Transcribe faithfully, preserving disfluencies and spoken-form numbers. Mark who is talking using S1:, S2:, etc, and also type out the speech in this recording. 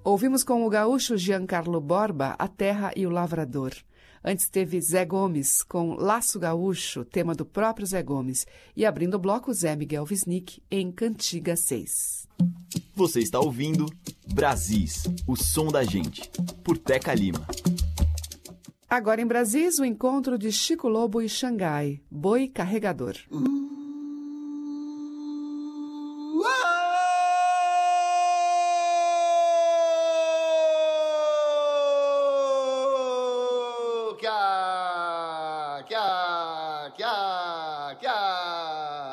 S1: Ouvimos com o gaúcho Giancarlo Borba, A Terra e o Lavrador. Antes teve Zé Gomes, com Laço Gaúcho, tema do próprio Zé Gomes. E abrindo o bloco, Zé Miguel Wisnik, em Cantiga seis.
S2: Você está ouvindo Brasis, o som da gente, por Teca Lima.
S1: Agora em Brasis, o encontro de Chico Lobo e Xangai, Boi Carregador.
S3: Hum.